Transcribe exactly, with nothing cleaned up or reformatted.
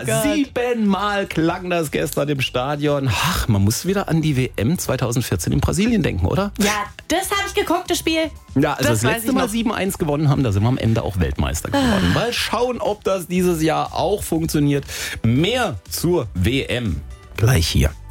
Gott. Siebenmal klang das gestern im Stadion. Ach, man muss wieder an die W M zwanzig vierzehn in Brasilien denken, oder? Ja, das habe ich geguckt, das Spiel. Ja, also das, das letzte Mal sieben eins gewonnen haben, da sind wir am Ende auch Weltmeister geworden. Mal schauen, ob das dieses Jahr auch funktioniert. Mehr zur W M gleich hier.